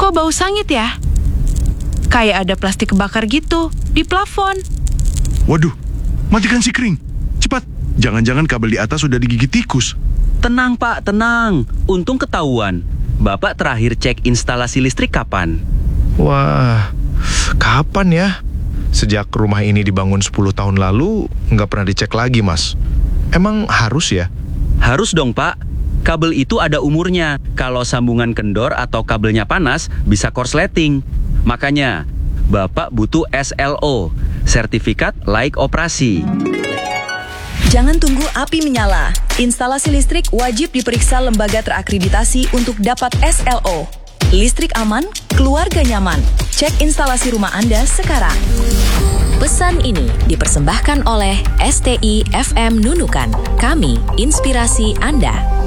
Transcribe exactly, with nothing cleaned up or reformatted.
Kok bau sangit ya? Kayak ada plastik kebakar gitu di plafon. Waduh, matikan si kering. Cepat, jangan-jangan kabel di atas sudah digigit tikus. Tenang Pak, tenang. Untung ketahuan. Bapak terakhir cek instalasi listrik kapan? Wah, kapan ya? Sejak rumah ini dibangun sepuluh tahun lalu, nggak pernah dicek lagi, Mas. Emang harus ya? Harus dong Pak. Kabel itu ada umurnya. Kalau sambungan kendor atau kabelnya panas, bisa korsleting. Makanya, Bapak butuh S L O, Sertifikat Laik Operasi. Jangan tunggu api menyala. Instalasi listrik wajib diperiksa lembaga terakreditasi untuk dapat S L O. Listrik aman, keluarga nyaman. Cek instalasi rumah Anda sekarang. Pesan ini dipersembahkan oleh S T I F M Nunukan. Kami, inspirasi Anda.